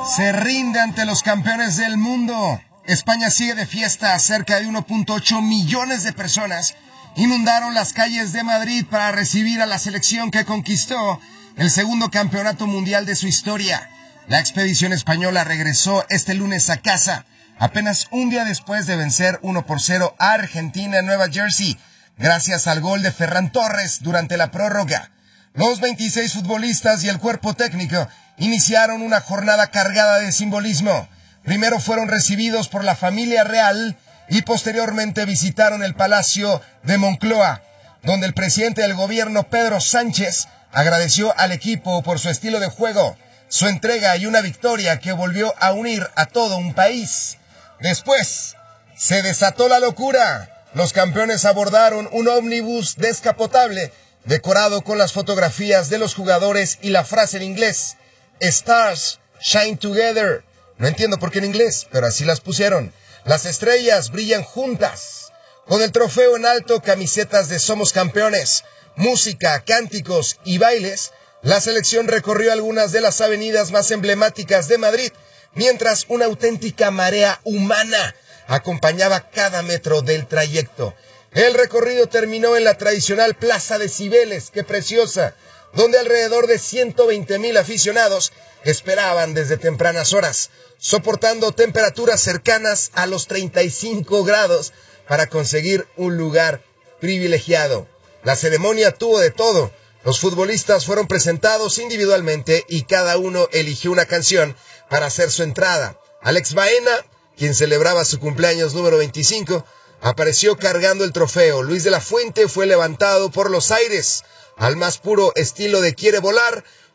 Se rinde ante los campeones del mundo. España sigue de fiesta. Cerca de 1.8 millones de personas inundaron las calles de Madrid para recibir a la selección que conquistó el segundo campeonato mundial de su historia. La expedición española regresó este lunes a casa, apenas un día después de vencer 1-0 a Argentina en Nueva Jersey, gracias al gol de Ferran Torres durante la prórroga. Los 26 futbolistas y el cuerpo técnico iniciaron una jornada cargada de simbolismo. Primero fueron recibidos por la familia real y posteriormente visitaron el Palacio de Moncloa, donde el presidente del gobierno, Pedro Sánchez, agradeció al equipo por su estilo de juego, su entrega y una victoria que volvió a unir a todo un país. Después se desató la locura. Los campeones abordaron un ómnibus descapotable decorado con las fotografías de los jugadores y la frase en inglés: Stars shine together. No entiendo por qué en inglés, pero así las pusieron. Las estrellas brillan juntas. Con el trofeo en alto, camisetas de Somos Campeones, música, cánticos y bailes, la selección recorrió algunas de las avenidas más emblemáticas de Madrid, mientras una auténtica marea humana acompañaba cada metro del trayecto. El recorrido terminó en la tradicional Plaza de Cibeles, ¡qué preciosa!, donde alrededor de 120,000 aficionados esperaban desde tempranas horas, soportando temperaturas cercanas a los 35 grados para conseguir un lugar privilegiado. La ceremonia tuvo de todo. Los futbolistas fueron presentados individualmente y cada uno eligió una canción para hacer su entrada. Alex Baena, quien celebraba su cumpleaños número 25, apareció cargando el trofeo. Luis de la Fuente fue levantado por los aires al más puro estilo de Quiere Volar,